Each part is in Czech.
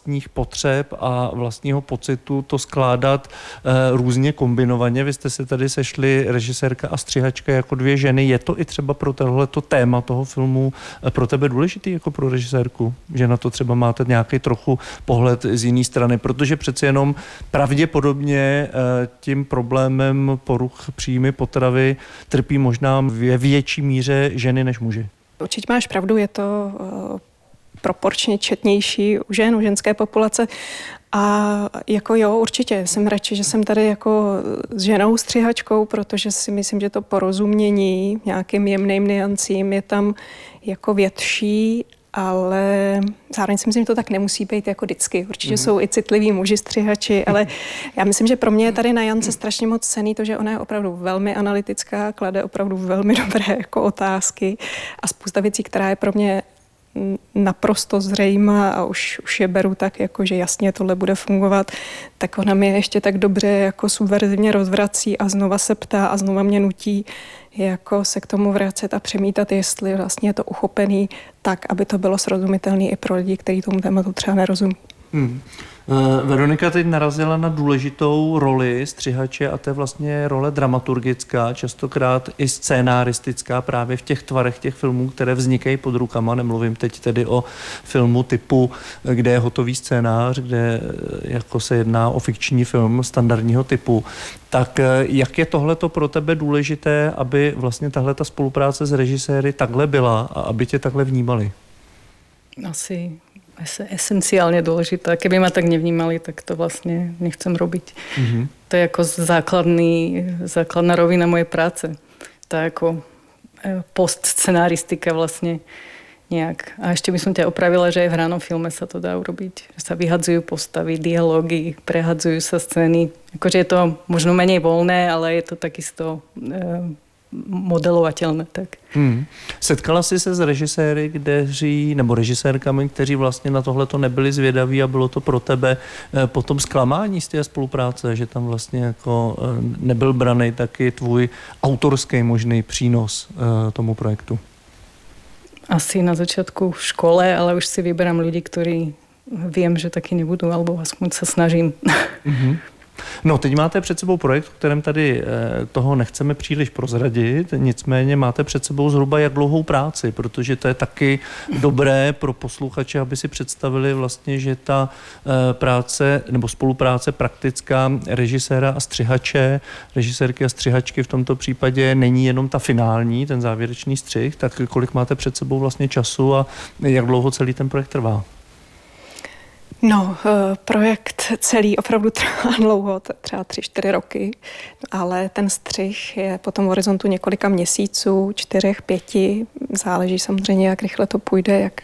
vlastních potřeb a vlastního pocitu to skládat různě kombinovaně. Vy jste se tady sešli, režisérka a střihačka, jako dvě ženy. Je to i třeba pro tohleto téma toho filmu pro tebe důležitý jako pro režisérku? Že na to třeba máte nějaký trochu pohled z jiné strany, protože přece jenom pravděpodobně tím problémem poruch příjmy potravy trpí možná ve větší míře ženy než muži. Určitě máš pravdu, je to proporčně četnější u žen, u ženské populace. A jako jo, určitě jsem radši, že jsem tady jako s ženou střihačkou, protože si myslím, že to porozumění nějakým jemným niancím je tam jako větší, ale zároveň si myslím, že to tak nemusí být jako vždycky. Určitě jsou i citliví muži střihači, ale já myslím, že pro mě je tady na Jance strašně moc cenný to, že ona je opravdu velmi analytická, klade opravdu velmi dobré jako otázky a spousta věcí, která je pro mě naprosto zřejmá a už je beru tak, jako že jasně tohle bude fungovat, tak ona mě ještě tak dobře jako subverzivně rozvrací a znova se ptá a znova mě nutí jako se k tomu vracet a přemítat, jestli vlastně je to uchopený tak, aby to bylo srozumitelné i pro lidi, kteří tomu tématu třeba nerozumí. Veronika teď narazila na důležitou roli střihače a to je vlastně role dramaturgická, častokrát i scénaristická právě v těch tvarech těch filmů, které vznikají pod rukama. Nemluvím teď tedy o filmu typu, kde je hotový scénář, kde jako se jedná o fikční film standardního typu. Tak jak je tohleto pro tebe důležité, aby vlastně tahleta spolupráce s režiséry takhle byla a aby tě takhle vnímali? Asi esenciálne dôležité. Keby ma tak nevnímali, tak to vlastne nechcem robiť. To je ako základná rovina mojej práce. To je ako postscenaristika vlastne nejak. A ešte by som ťa opravila, že aj v hranom filme sa to dá urobiť. Že sa vyhadzujú postavy, dialógy, prehadzujú sa scény. Akože je to možno menej voľné, ale je to takisto modelovatelné. Tak. Setkala jsi se s režiséry, nebo režisérkami, kteří vlastně na tohleto nebyli zvědaví a bylo to pro tebe potom zklamání z té spolupráce, že tam vlastně jako nebyl braný taky tvůj autorský možný přínos tomu projektu? Asi na začiatku v škole, ale už si vyberám ľudí, ktorí viem, že taky nebudú, alebo aspoň sa snažím. No, teď máte před sebou projekt, v kterém tady toho nechceme příliš prozradit, nicméně máte před sebou zhruba jak dlouhou práci, protože to je taky dobré pro posluchače, aby si představili vlastně, že ta práce nebo spolupráce praktická režiséra a střihače, režisérky a střihačky v tomto případě není jenom ta finální, ten závěrečný střih, tak kolik máte před sebou vlastně času a jak dlouho celý ten projekt trvá? No, projekt celý opravdu trvá dlouho, třeba 3-4 roky, ale ten střih je po tom horizontu několika měsíců, 4-5, záleží samozřejmě, jak rychle to půjde, jak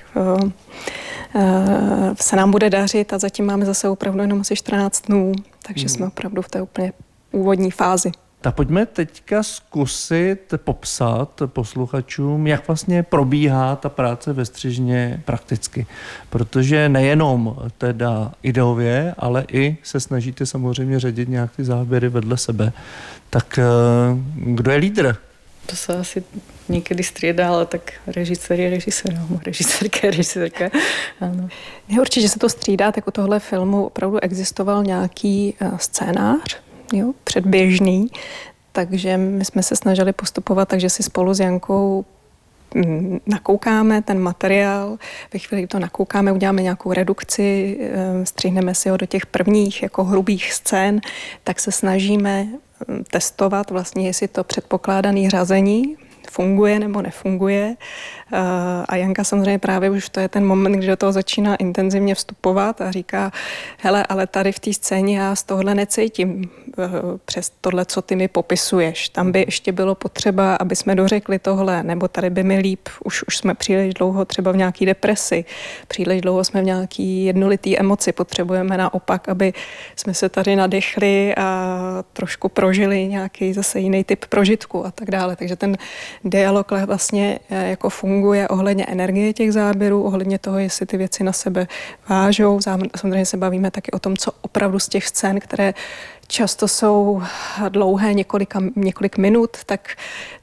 se nám bude dařit a zatím máme zase opravdu jenom asi 14 dnů, takže jsme opravdu v té úplně úvodní fázi. Tak pojďme teďka zkusit popsat posluchačům, jak vlastně probíhá ta práce ve střižně prakticky. Protože nejenom teda ideově, ale i se snažíte samozřejmě řadit nějak ty záběry vedle sebe. Tak kdo je lídr? To se asi někdy striedá, ale tak režisér je režisér, režisérka je režisérka. Ano. Určitě se to střídá, tak u tohle filmu opravdu existoval nějaký scénář, jo, předběžný, takže my jsme se snažili postupovat, takže si spolu s Jankou nakoukáme ten materiál, ve chvíli, kdy to nakoukáme, uděláme nějakou redukci, střihneme si ho do těch prvních jako hrubých scén, tak se snažíme testovat vlastně, jestli to předpokládané řazení funguje nebo nefunguje. A Janka samozřejmě právě už to je ten moment, kdy do toho začíná intenzivně vstupovat a říká, hele, ale tady v té scéně já z tohle necítím přes tohle, co ty mi popisuješ. Tam by ještě bylo potřeba, aby jsme dořekli tohle, nebo tady by mi líp, už jsme příliš dlouho třeba v nějaký depresi, příliš dlouho jsme v nějaký jednolitý emoci, potřebujeme naopak, aby jsme se tady nadechli a trošku prožili nějaký zase jiný typ prožitku a tak dále. Takže ten dialog vlastně jako funguje ohledně energie těch záběrů, ohledně toho, jestli ty věci na sebe vážou. Samozřejmě se bavíme taky o tom, co opravdu z těch scén, které často jsou dlouhé několik minut, tak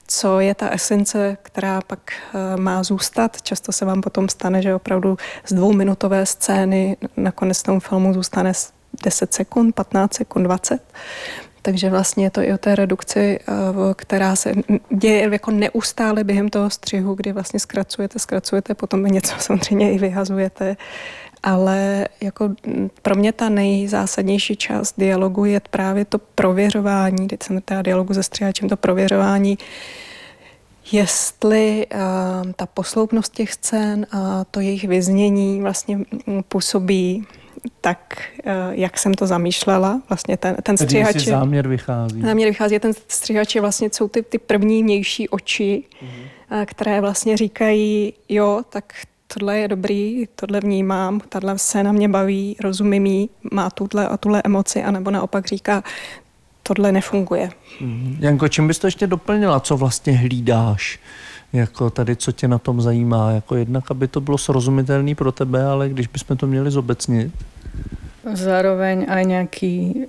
co je ta esence, která pak má zůstat. Často se vám potom stane, že opravdu z 2minutové scény nakonec tomu filmu zůstane 10 sekund, 15 sekund, 20. Takže vlastně je to i o té redukci, která se děje jako neustále během toho střihu, kdy vlastně zkracujete, potom něco samozřejmě i vyhazujete. Ale jako pro mě ta nejzásadnější část dialogu je právě to prověřování, teď jsem teda dialogu se střihačem, to prověřování, jestli ta posloupnost těch scén a to jejich vyznění vlastně působí tak, jak jsem to zamýšlela. Vlastně ten střihač... Tedy záměr vychází. Záměr vychází, ten střihač je vlastně, jsou ty první vnější oči, které vlastně říkají, jo, tak tohle je dobrý, tohle vnímám, tahle scéna mě baví, rozumím jí, má tuhle emoci, anebo naopak říká, tohle nefunguje. Janko, čím bys to ještě doplnila? Co vlastně hlídáš? Jako tady, co tě na tom zajímá? Jako jednak, aby to bylo srozumitelné pro tebe, ale když bychom to měli zobecnit? Zároveň aj nejaký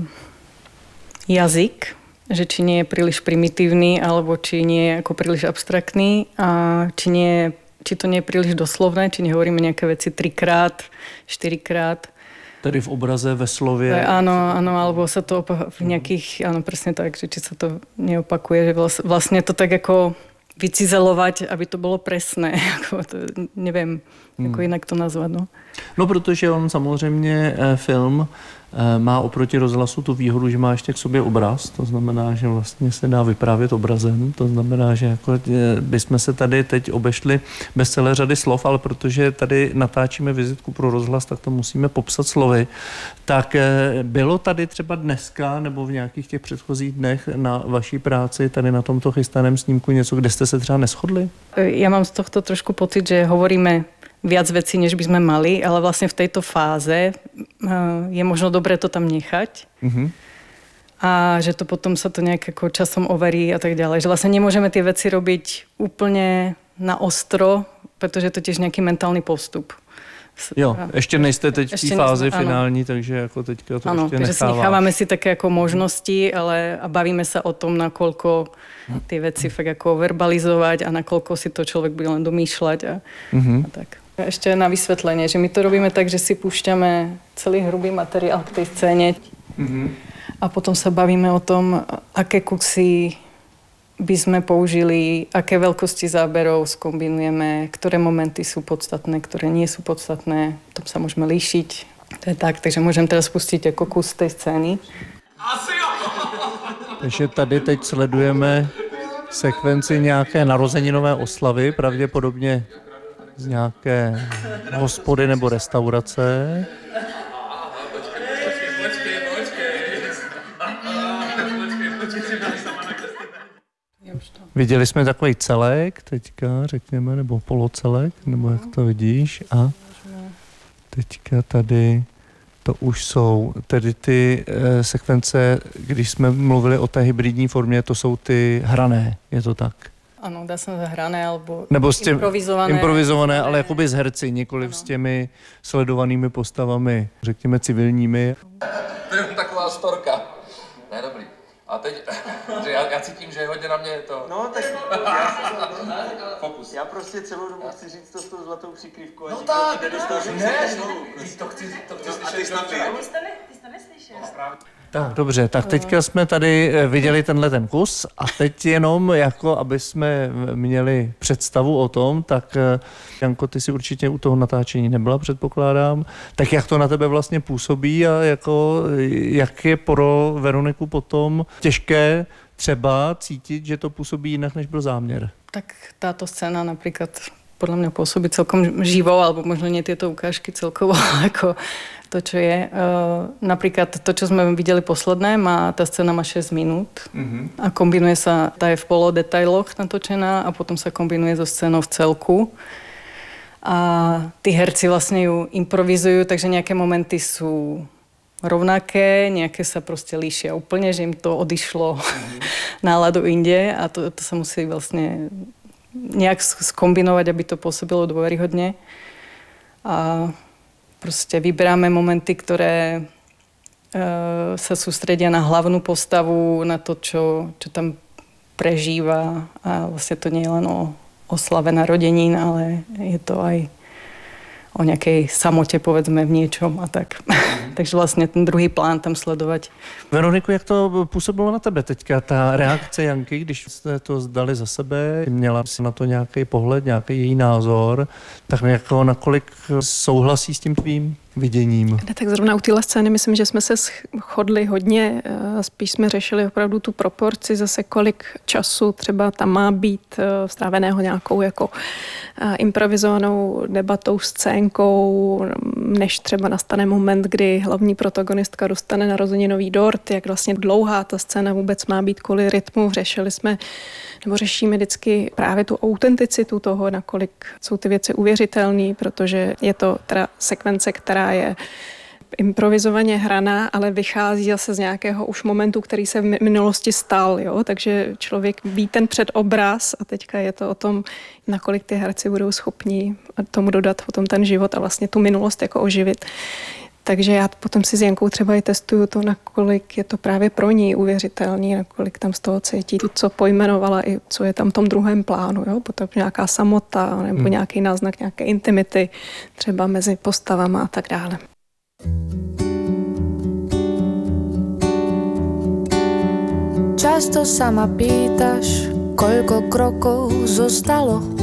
jazyk, že či nie je príliš primitívny, alebo či nie je ako príliš abstraktný a či to nie je príliš doslovné, či nehovoríme nejaké veci 3-krát, 4-krát. Tedy v obraze, ve slově. Áno, alebo sa to v nejakých, áno, presne tak, že či sa to neopakuje, že vlastne to tak ako vycizelovať, aby to bylo presné. Nevím, jako jinak to nazvat. No, protože on samozřejmě film má oproti rozhlasu tu výhodu, že má ještě k sobě obraz, to znamená, že vlastně se dá vyprávět obrazem, to znamená, že jako bychom se tady teď obešli bez celé řady slov, ale protože tady natáčíme vizitku pro rozhlas, tak to musíme popsat slovy. Tak bylo tady třeba dneska nebo v nějakých těch předchozích dnech na vaší práci, tady na tomto chystaném snímku něco, kde jste se třeba neshodli? Ja mám z tohto trošku pocit, že hovoríme viac vecí, než by sme mali, ale vlastne v tejto fáze je možno dobré to tam nechať. A že to potom sa to nejak ako časom overí a tak ďalej. Že vlastne nemôžeme tie veci robiť úplne na ostro, pretože je to tiež nejaký mentálny postup. Jo, ještě nejste teď v té fázi finální, takže jako teďka to ano, ještě necháváš. Ano, necháváme si také jako možnosti, ale a bavíme sa o tom, nakoľko ty veci fakt jako verbalizovať a nakoľko si to človek bude len domýšľať a tak. Ešte na vysvetlenie, že my to robíme tak, že si púšťame celý hrubý materiál k tej scéne a potom sa bavíme o tom, aké kusy by sme použili, aké veľkosti záberov skombinujeme, ktoré momenty sú podstatné, ktoré nie sú podstatné. Tom sa môžeme líšiť. To je tak, takže môžem teraz pustiť ako kus tej scény. Takže tady teď sledujeme sekvenci nějaké narozeninové oslavy, pravděpodobně z nějaké hospody nebo restaurace. Viděli jsme takový celek teďka, řekněme, nebo polocelek, nebo jak to vidíš. A teďka tady to už jsou tedy ty sekvence, když jsme mluvili o té hybridní formě, to jsou ty hrané, je to tak? Ano, dá se hrané, nebo s těmi, improvizované, ale ne. jakoby s herci, nikoliv s těmi sledovanými postavami, řekněme civilními. To je taková storka. Ne, dobrý. A teď, že já cítím, že hodně na mě to... No, tak já prostě celou dobu chci říct to s tou zlatou přikrývkou. No tak, to chci a ty snad Ty jsi to neslyšel. Tak, dobře, tak teďka jsme tady viděli tenhle ten kus a teď jenom jako, aby jsme měli představu o tom, tak Janko, ty si určitě u toho natáčení nebyla, předpokládám, tak jak to na tebe vlastně působí a jako, jak je pro Veroniku potom těžké třeba cítit, že to působí jinak, než byl záměr? Tak táto scéna napríklad podľa mňa pôsobí celkom živo, alebo možno nie tieto ukážky celkovo ako to, čo je. Napríklad to, čo sme videli posledné, tá scéna má 6 minút a kombinuje sa, tá je v polodetailoch natočená a potom sa kombinuje so scénou v celku. A tí herci vlastne ju improvizujú, takže nejaké momenty sú rovnaké, nejaké sa proste líšia úplne, že im to odišlo náladu inde a to sa musí vlastne nejak skombinovať, aby to pôsobilo dôveryhodne. A proste vyberáme momenty, ktoré sa sústredia na hlavnú postavu, na to, čo tam prežíva a vlastne to nie je len o oslave narodenín, ale je to aj o nejakej samote, povedzme, v niečom a tak. Takže vlastně ten druhý plán tam sledovat. Veroniku, jak to působilo na tebe teďka, ta reakce Janky, když jste to zdali za sebe, měla si na to nějaký pohled, nějaký její názor, tak jako nakolik souhlasí s tím tvým viděním? Tak zrovna u téhle scény myslím, že jsme se shodli hodně, spíš jsme řešili opravdu tu proporci, zase kolik času třeba tam má být stráveného nějakou jako improvizovanou debatou, scénkou, než třeba nastane moment, kdy hlavní protagonistka dostane narozeninový dort, jak vlastně dlouhá ta scéna vůbec má být kvůli rytmu. Řešili jsme, nebo řešíme vždycky právě tu autenticitu toho, nakolik jsou ty věci uvěřitelné, protože je to teda sekvence, která je improvizovaně hraná, ale vychází zase z nějakého už momentu, který se v minulosti stal, jo? Takže člověk ví ten předobraz a teďka je to o tom, nakolik ty herci budou schopni tomu dodat potom ten život a vlastně tu minulost jako oživit. Takže já potom si s Jankou třeba i testuju to, nakolik je to právě pro ní uvěřitelný, nakolik tam z toho cítí to, co pojmenovala i co je tam v tom druhém plánu. Jo? Potom nějaká samota nebo nějaký náznak nějaké intimity třeba mezi postavama a tak dále. Často sa ma pýtaš, koľko krokov zostalo